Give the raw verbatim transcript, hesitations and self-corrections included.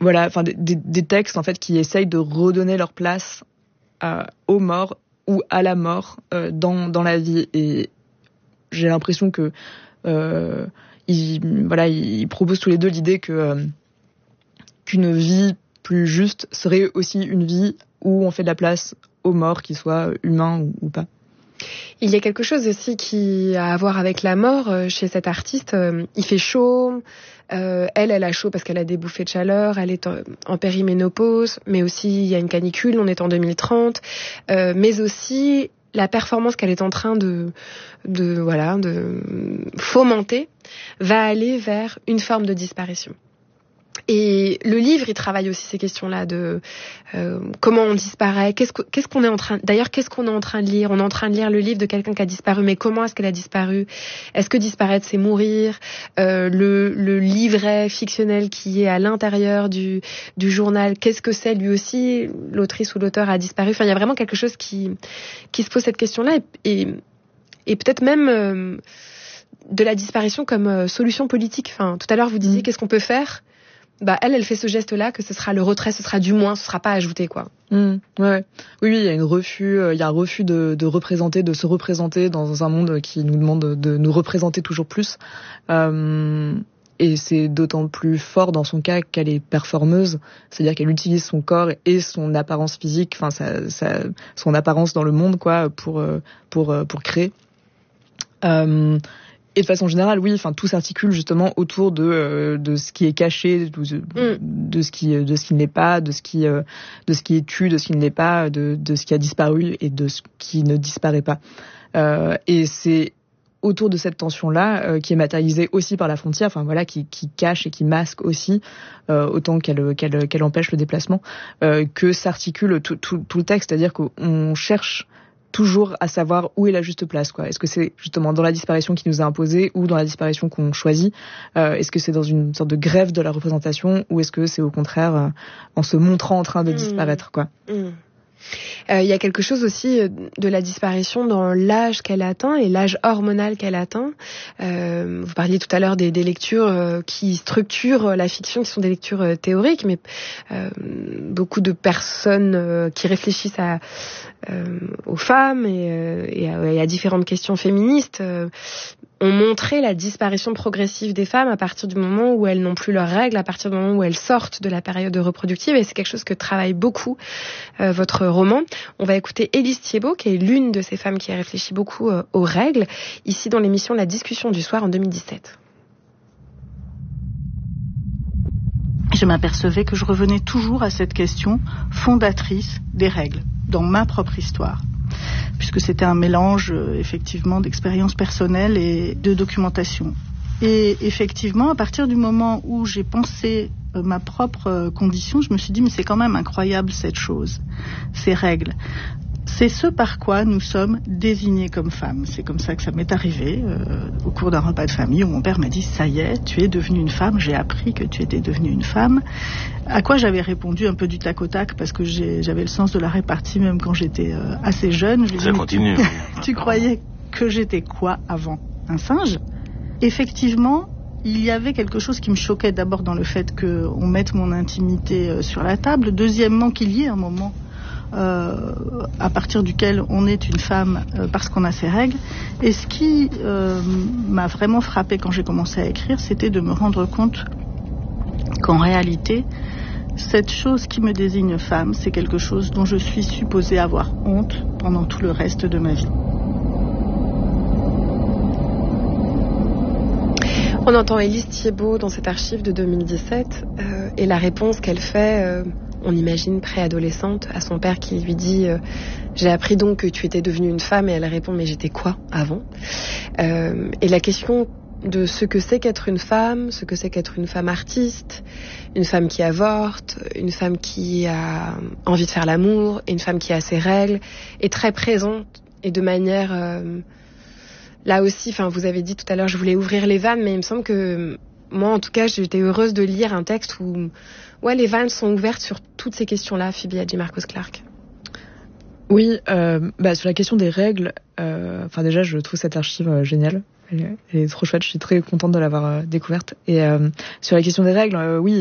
voilà, enfin des, des, des textes en fait qui essayent de redonner leur place à, aux morts ou à la mort euh, dans dans la vie. Et j'ai l'impression que euh, ils voilà ils proposent tous les deux l'idée que euh, qu'une vie plus juste serait aussi une vie où on fait de la place aux morts, qu'ils soient humains ou, ou pas. Il y a quelque chose aussi qui a à voir avec la mort euh, chez cet artiste. Euh, il fait chaud, euh, elle, elle a chaud parce qu'elle a des bouffées de chaleur, elle est en, en périménopause, mais aussi il y a une canicule, on est en deux mille trente, euh, mais aussi la performance qu'elle est en train de, de, voilà, de fomenter va aller vers une forme de disparition. Et le livre, il travaille aussi ces questions-là de euh, comment on disparaît, qu'est-ce, que, qu'est-ce qu'on est en train, d'ailleurs, qu'est-ce qu'on est en train de lire? On est en train de lire le livre de quelqu'un qui a disparu, mais comment est-ce qu'elle a disparu? Est-ce que disparaître, c'est mourir? euh, le, le livret fictionnel qui est à l'intérieur du, du journal, qu'est-ce que c'est lui aussi? L'autrice ou l'auteur a disparu. Enfin, il y a vraiment quelque chose qui, qui se pose cette question-là et, et, et peut-être même euh, de la disparition comme euh, solution politique. Enfin, tout à l'heure, vous disiez, mmh. qu'est-ce qu'on peut faire? Bah, elle, elle fait ce geste-là, que ce sera le retrait, ce sera du moins, ce sera pas ajouté, quoi. Mmh, ouais. Oui, oui, il y a une refus, euh, il y a un refus de, de représenter, de se représenter dans un monde qui nous demande de nous représenter toujours plus. Euh, et c'est d'autant plus fort dans son cas qu'elle est performeuse, c'est-à-dire qu'elle utilise son corps et son apparence physique, enfin, sa, sa, son apparence dans le monde, quoi, pour, pour, pour créer. Euh, Et de façon générale, oui, enfin tout s'articule justement autour de euh, de ce qui est caché, de, de, de ce qui de ce qui ne l'est pas, de ce qui euh, de ce qui est tu, de ce qui ne l'est pas, de de ce qui a disparu et de ce qui ne disparaît pas. Euh, et c'est autour de cette tension-là euh, qui est matérialisée aussi par la frontière, enfin voilà, qui qui cache et qui masque aussi euh, autant qu'elle qu'elle qu'elle empêche le déplacement, euh, que s'articule tout tout tout le texte, c'est-à-dire qu'on cherche toujours à savoir où est la juste place, quoi. Est-ce que c'est justement dans la disparition qui nous a imposé ou dans la disparition qu'on choisit? euh, Est-ce que c'est dans une sorte de grève de la représentation ou est-ce que c'est au contraire euh, en se montrant en train de disparaître, quoi? Mmh. Euh, il y a quelque chose aussi de la disparition dans l'âge qu'elle atteint et l'âge hormonal qu'elle atteint. Euh, vous parliez tout à l'heure des, des lectures euh, qui structurent la fiction, qui sont des lectures euh, théoriques, mais euh, beaucoup de personnes euh, qui réfléchissent à, euh, aux femmes et, euh, et, à, et à différentes questions féministes euh, ont montré la disparition progressive des femmes à partir du moment où elles n'ont plus leurs règles, à partir du moment où elles sortent de la période reproductive, et c'est quelque chose que travaille beaucoup euh, votre roman. On va écouter Élise Thiebaud, qui est l'une de ces femmes qui a réfléchi beaucoup euh, aux règles, ici dans l'émission La Discussion du soir en deux mille dix-sept. Je m'apercevais que je revenais toujours à cette question fondatrice des règles, dans ma propre histoire, puisque c'était un mélange euh, effectivement d'expériences personnelles et de documentation. Et effectivement, à partir du moment où j'ai pensé euh, ma propre euh, condition, je me suis dit, mais c'est quand même incroyable cette chose, ces règles. C'est ce par quoi nous sommes désignées comme femmes. C'est comme ça que ça m'est arrivé euh, au cours d'un repas de famille où mon père m'a dit « ça y est, tu es devenue une femme, j'ai appris que tu étais devenue une femme ». À quoi j'avais répondu un peu du tac au tac parce que j'ai, j'avais le sens de la répartie même quand j'étais euh, assez jeune. Je lui ça dis, continue. Tu, tu croyais que j'étais quoi avant? Un singe? Effectivement, il y avait quelque chose qui me choquait d'abord dans le fait qu'on mette mon intimité euh, sur la table. Deuxièmement, qu'il y ait un moment Euh, à partir duquel on est une femme euh, parce qu'on a ses règles. Et ce qui euh, m'a vraiment frappée quand j'ai commencé à écrire, c'était de me rendre compte qu'en réalité, cette chose qui me désigne femme, c'est quelque chose dont je suis supposée avoir honte pendant tout le reste de ma vie. On entend Élise Thiebaud dans cette archive de deux mille dix-sept euh, et la réponse qu'elle fait... Euh on imagine préadolescente, à son père qui lui dit euh, « J'ai appris donc que tu étais devenue une femme » et elle répond « Mais j'étais quoi avant ?» euh, Et la question de ce que c'est qu'être une femme, ce que c'est qu'être une femme artiste, une femme qui avorte, une femme qui a envie de faire l'amour, et une femme qui a ses règles, est très présente et de manière... Euh, là aussi, enfin, vous avez dit tout à l'heure, je voulais ouvrir les vannes, mais il me semble que... Moi, en tout cas, j'étais heureuse de lire un texte où ouais, les vannes sont ouvertes sur toutes ces questions-là, Phoebe Hadjimarkos-Clarke. Oui, euh, bah, sur la question des règles, euh, enfin déjà, je trouve cette archive euh, géniale. Elle, elle est trop chouette, je suis très contente de l'avoir euh, découverte. Et euh, sur la question des règles, euh, oui,